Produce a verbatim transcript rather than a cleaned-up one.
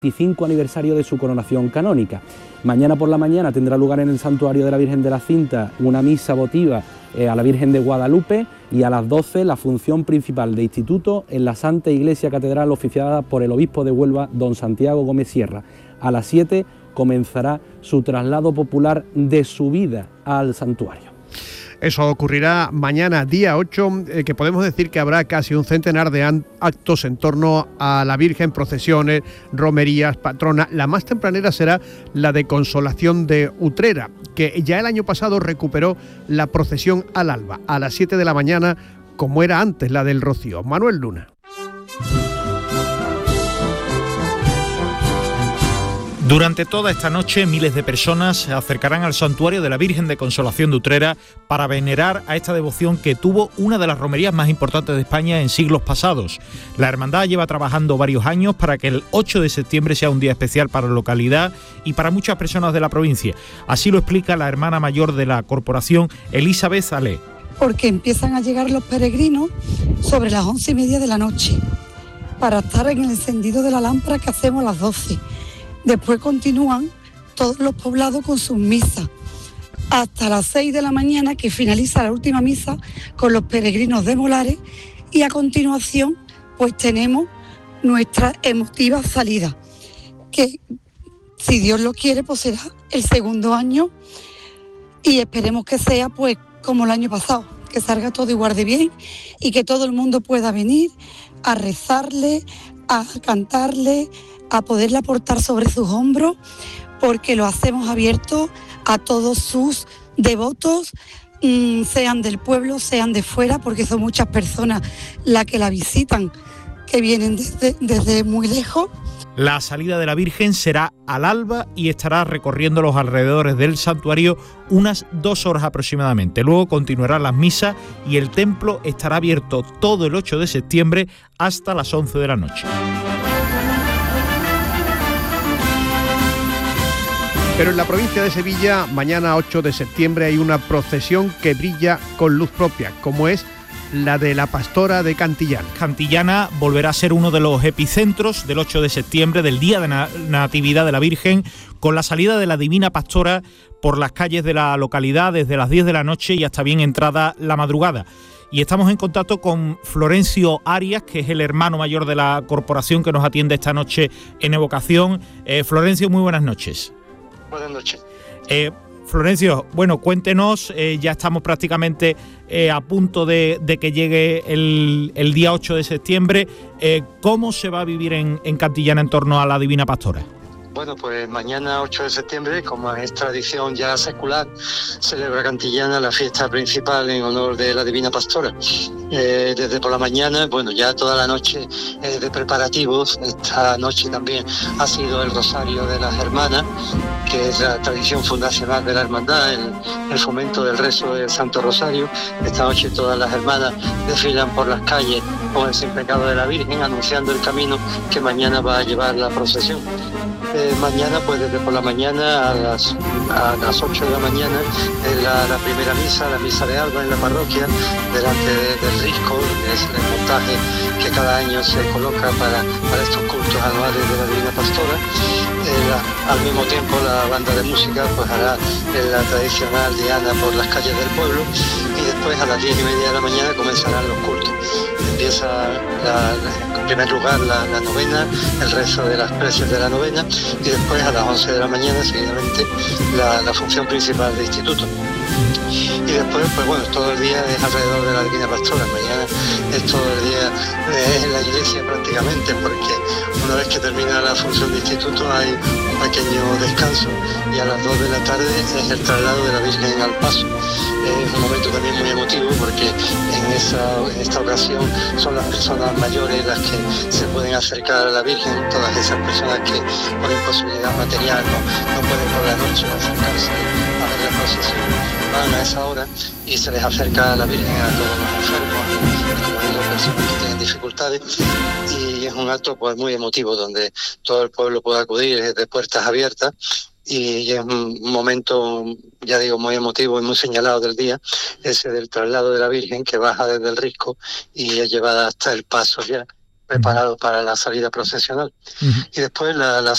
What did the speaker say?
veinticinco aniversario de su coronación canónica. Mañana por la mañana tendrá lugar en el Santuario de la Virgen de la Cinta una misa votiva eh, a la Virgen de Guadalupe, y a las doce la función principal de instituto en la Santa Iglesia Catedral oficiada por el obispo de Huelva, don Santiago Gómez Sierra. A las siete comenzará su traslado popular de subida al santuario. Eso ocurrirá mañana, día ocho, eh, que podemos decir que habrá casi un centenar de actos en torno a la Virgen, procesiones, romerías, patrona. La más tempranera será la de Consolación de Utrera, que ya el año pasado recuperó la procesión al alba, a las siete de la mañana, como era antes la del Rocío. Manuel Luna. Durante toda esta noche, miles de personas se acercarán al santuario de la Virgen de Consolación de Utrera para venerar a esta devoción que tuvo una de las romerías más importantes de España en siglos pasados. La hermandad lleva trabajando varios años para que el ocho de septiembre sea un día especial para la localidad y para muchas personas de la provincia. Así lo explica la hermana mayor de la corporación, Elizabeth Alé. Porque empiezan a llegar los peregrinos sobre las once y media de la noche para estar en el encendido de la lámpara que hacemos a las doce. Después continúan todos los poblados con sus misas, hasta las seis de la mañana, que finaliza la última misa con los peregrinos de Molares, y a continuación pues tenemos nuestra emotiva salida, que si Dios lo quiere pues será el segundo año, y esperemos que sea pues como el año pasado, que salga todo igual de bien y que todo el mundo pueda venir a rezarle, a cantarle, a poderla portar sobre sus hombros, porque lo hacemos abierto a todos sus devotos, mmm, sean del pueblo, sean de fuera, porque son muchas personas las que la visitan, que vienen desde, desde muy lejos. La salida de la Virgen será al alba y estará recorriendo los alrededores del santuario unas dos horas aproximadamente. Luego continuarán las misas y el templo estará abierto todo el ocho de septiembre hasta las once de la noche. Pero en la provincia de Sevilla, mañana ocho de septiembre, hay una procesión que brilla con luz propia, como es la de la Pastora de Cantillana. Cantillana volverá a ser uno de los epicentros del ocho de septiembre, del Día de la Natividad de la Virgen, con la salida de la Divina Pastora por las calles de la localidad desde las diez de la noche y hasta bien entrada la madrugada. Y estamos en contacto con Florencio Arias, que es el hermano mayor de la corporación que nos atiende esta noche en Evocación. Eh, Florencio, muy buenas noches. Buenas noches. Eh, Florencio, bueno, cuéntenos, eh, ya estamos prácticamente eh, a punto de, de que llegue el, el día ocho de septiembre. Eh, ¿Cómo se va a vivir en, en Cantillana en torno a la Divina Pastora? Bueno, pues mañana ocho de septiembre, como es tradición ya secular, celebra Cantillana la fiesta principal en honor de la Divina Pastora. Eh, desde por la mañana, bueno, ya toda la noche eh, de preparativos. Esta noche también ha sido el Rosario de las Hermanas, que es la tradición fundacional de la hermandad, el, el fomento del rezo del Santo Rosario. Esta noche todas las hermanas desfilan por las calles con el Sin Pecado de la Virgen, anunciando el camino que mañana va a llevar la procesión. Eh, mañana, pues desde por la mañana a las, a las ocho de la mañana, es la, la primera misa, la misa de alba en la parroquia, delante de, del risco, que es el montaje que cada año se coloca para, para estos cultos anuales de la Divina Pastora. Eh, la, al mismo tiempo la banda de música pues hará eh, la tradicional diana por las calles del pueblo, y después a las diez y media de la mañana comenzarán los cultos. Empieza la, la, en primer lugar la, la novena, el rezo de las preces de la novena, y después a las once de la mañana seguidamente la, la función principal de instituto. Y después, pues bueno, todo el día es alrededor de la Divina Pastora. Mañana es todo el día eh, en la iglesia prácticamente, porque una vez que termina la función de instituto hay un pequeño descanso, y a las dos de la tarde es el traslado de la Virgen al paso. Es un momento también muy emotivo, porque en, esa, en esta ocasión son las personas mayores las que se pueden acercar a la Virgen, todas esas personas que por imposibilidad material no, no pueden por la noche acercarse a ver la procesión, van a esa hora y se les acerca a la Virgen a todos los enfermos, como digo, personas que tienen dificultades, y es un acto pues muy emotivo donde todo el pueblo puede acudir desde puertas abiertas. Y es un momento, ya digo, muy emotivo y muy señalado del día, ese del traslado de la Virgen, que baja desde el risco y es llevada hasta el paso ya, preparado para la salida procesional. Uh-huh. Y después la, la